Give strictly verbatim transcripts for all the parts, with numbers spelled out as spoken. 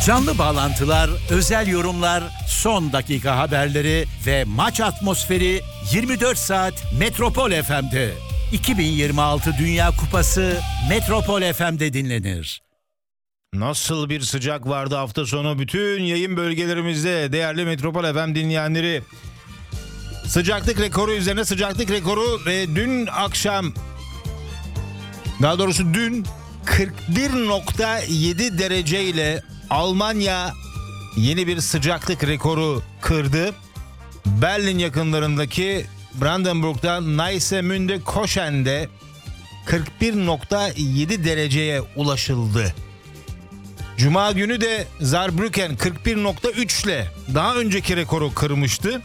Canlı bağlantılar, özel yorumlar, son dakika haberleri ve maç atmosferi yirmi dört saat Metropol F M'de. iki bin yirmi altı Dünya Kupası Metropol F M'de dinlenir. Nasıl bir sıcak vardı hafta sonu bütün yayın bölgelerimizde değerli Metropol F M dinleyenleri. Sıcaklık rekoru üzerine sıcaklık rekoru ve dün akşam, daha doğrusu dün kırk bir nokta yedi derece ile Almanya yeni bir sıcaklık rekoru kırdı. Berlin yakınlarındaki Brandenburg'da Neisse Koşen'de kırk bir nokta yedi dereceye ulaşıldı. Cuma günü de Saarbrücken kırk bir nokta üç ile daha önceki rekoru kırmıştı.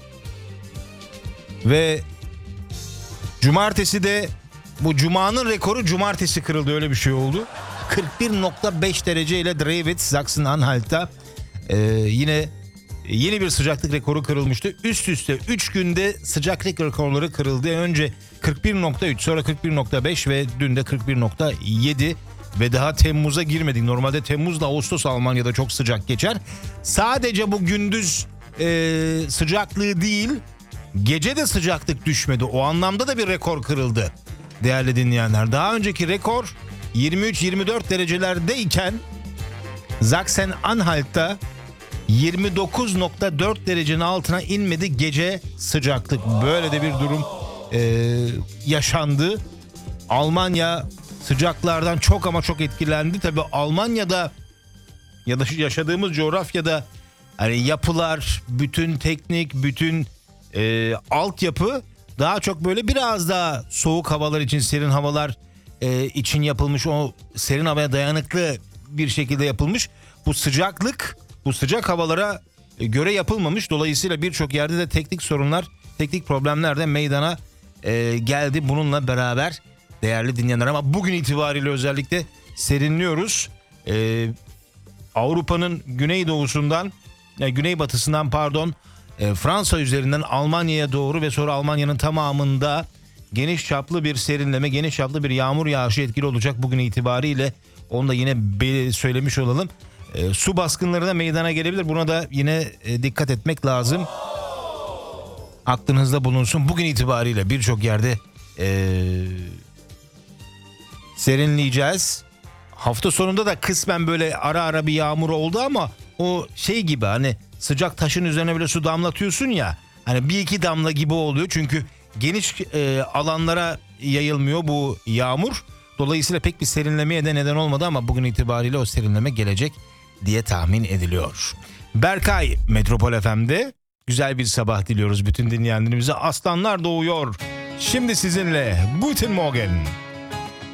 Ve cumartesi de bu cumanın rekoru cumartesi kırıldı, öyle bir şey oldu. kırk bir nokta beş derece ile Drewitz, Sachsen-Anhalt'ta e, yine yeni bir sıcaklık rekoru kırılmıştı. Üst üste üç günde sıcaklık rekorları kırıldı. Önce kırk bir nokta üç, sonra kırk bir nokta beş ve dün de kırk bir nokta yedi. Ve daha Temmuz'a girmedik. Normalde Temmuz'la Ağustos Almanya'da çok sıcak geçer. Sadece bu gündüz e, sıcaklığı değil, gece de sıcaklık düşmedi. O anlamda da bir rekor kırıldı değerli dinleyenler. Daha önceki rekor yirmi üç yirmi dört derecelerdeyken Sachsen-Anhalt'ta yirmi dokuz nokta dört derecenin altına inmedi gece sıcaklık. Böyle de bir durum e, yaşandı. Almanya sıcaklardan çok ama çok etkilendi. Tabii Almanya'da ya da yaşadığımız coğrafyada hani yapılar, bütün teknik, bütün e, altyapı daha çok böyle biraz daha soğuk havalar için, serin havalar e, için yapılmış, o serin havaya dayanıklı bir şekilde yapılmış. Bu sıcaklık, bu sıcak havalara göre yapılmamış. Dolayısıyla birçok yerde de teknik sorunlar, teknik problemler de meydana e, geldi bununla beraber değerli dinleyenler. Ama bugün itibariyle özellikle serinliyoruz. E, Avrupa'nın güneydoğusundan, yani güneybatısından pardon, e, Fransa üzerinden Almanya'ya doğru ve sonra Almanya'nın tamamında geniş çaplı bir serinleme, geniş çaplı bir yağmur yağışı etkili olacak bugün itibariyle. Onu da yine söylemiş olalım. E, su baskınları da meydana gelebilir. Buna da yine e, dikkat etmek lazım. Aklınızda bulunsun. Bugün itibariyle birçok yerde e, serinleyeceğiz. Hafta sonunda da kısmen böyle ara ara bir yağmur oldu ama o şey gibi, hani sıcak taşın üzerine böyle su damlatıyorsun ya, hani bir iki damla gibi oluyor. Çünkü geniş e, alanlara yayılmıyor bu yağmur. Dolayısıyla pek bir serinlemeye de neden olmadı ama bugün itibariyle o serinleme gelecek diye tahmin ediliyor. Berkay Metropol F M'de güzel bir sabah diliyoruz bütün dinleyenlerimize. Aslanlar doğuyor. Şimdi sizinle Guten Morgen.